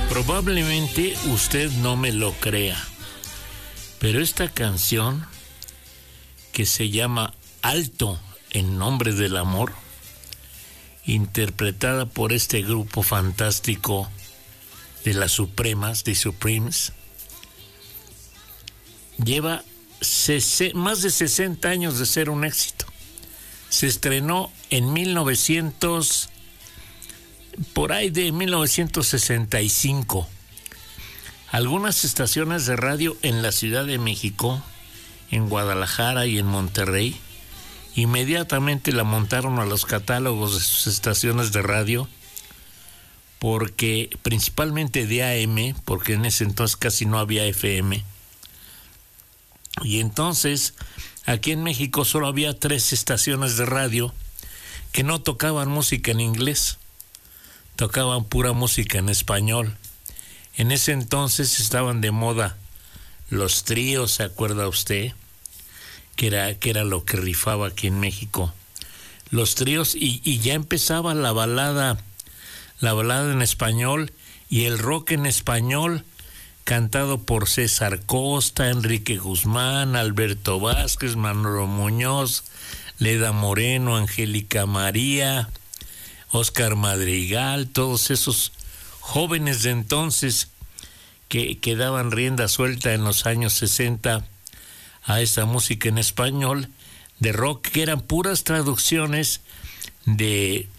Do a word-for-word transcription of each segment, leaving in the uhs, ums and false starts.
Probablemente usted no me lo crea, pero esta canción, que se llama Alto en nombre del amor, interpretada por este grupo fantástico de las Supremas, de Supremes, lleva más de sesenta años de ser un éxito. Se estrenó en mil novecientos, por ahí de mil novecientos sesenta y cinco. Algunas estaciones de radio en la Ciudad de México, en Guadalajara y en Monterrey, inmediatamente la montaron a los catálogos de sus estaciones de radio, porque principalmente de A M, porque en ese entonces casi no había F M. Y entonces, aquí en México solo había tres estaciones de radio que no tocaban música en inglés, tocaban pura música en español. En ese entonces estaban de moda los tríos, ¿se acuerda usted? Que era, que era lo que rifaba aquí en México. Los tríos, y, y ya empezaba la balada, la balada en español y el rock en español, cantado por César Costa, Enrique Guzmán, Alberto Vázquez, Manolo Muñoz, Leda Moreno, Angélica María, Oscar Madrigal, todos esos jóvenes de entonces que, que daban rienda suelta en los años sesenta a esa música en español de rock, que eran puras traducciones de,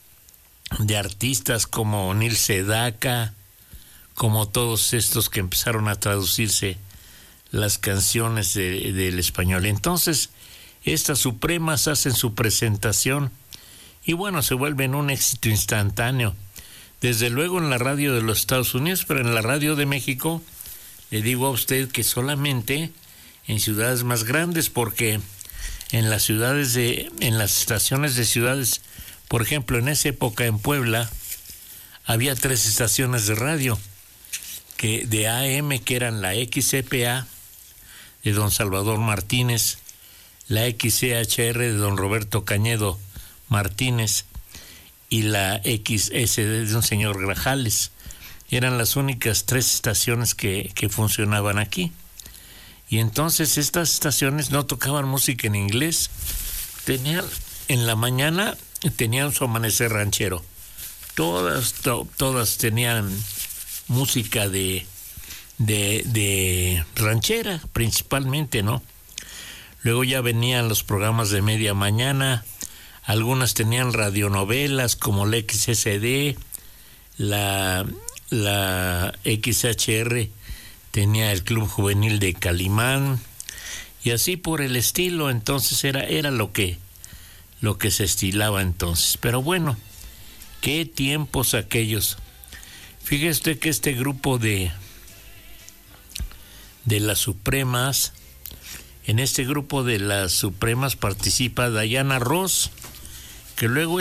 de artistas como Neil Sedaka, como todos estos que empezaron a traducirse las canciones de, del español. Entonces, estas Supremas hacen su presentación y bueno, se vuelven un éxito instantáneo. Desde luego en la radio de los Estados Unidos, pero en la radio de México, le digo a usted que solamente en ciudades más grandes, porque en las ciudades de, en las estaciones de ciudades, por ejemplo, en esa época en Puebla, había tres estaciones de radio, que de A M, que eran la X C P A de don Salvador Martínez, la X C H R de don Roberto Cañedo Martínez y la X S D de un señor Grajales. Eran las únicas tres estaciones que, que funcionaban aquí. Y entonces estas estaciones no tocaban música en inglés. Tenían, en la mañana tenían su amanecer ranchero. Todas, to, todas tenían música de, de, de ranchera, principalmente, ¿no? Luego ya venían los programas de media mañana. Algunas tenían radionovelas como la X S D, la, la X H R tenía el Club Juvenil de Calimán, y así por el estilo. Entonces era, era lo que, lo que se estilaba entonces. Pero bueno, qué tiempos aquellos. Fíjese que este grupo de, de las Supremas, en este grupo de las Supremas participa Diana Ross, que luego